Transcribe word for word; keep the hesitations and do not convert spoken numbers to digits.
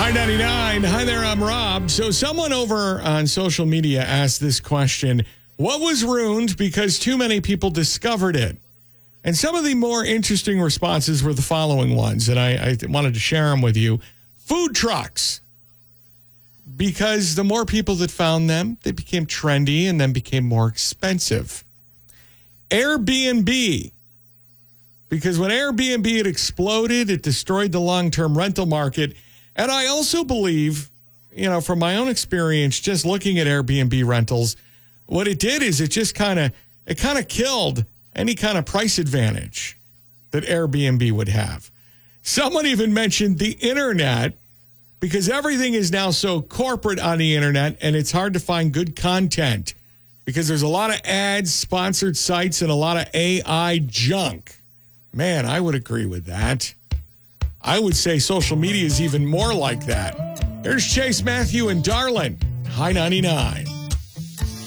Hi, ninety-nine. Hi there, I'm Rob. So someone over on social media asked this question: what was ruined because too many people discovered it? And some of the more interesting responses were the following ones, and I, I wanted to share them with you. Food trucks. Because the more people that found them, they became trendy and then became more expensive. Airbnb. Because when Airbnb had exploded, it destroyed the long-term rental market. And I also believe, you know, from my own experience, just looking at Airbnb rentals, what it did is it just kind of, it kind of killed any kind of price advantage that Airbnb would have. Someone even mentioned the internet, because everything is now so corporate on the internet and it's hard to find good content because there's a lot of ads, sponsored sites, and a lot of A I junk. Man, I would agree with that. I would say social media is even more like that. Here's Chase, Matthew, and Darlin. Hi, ninety-nine.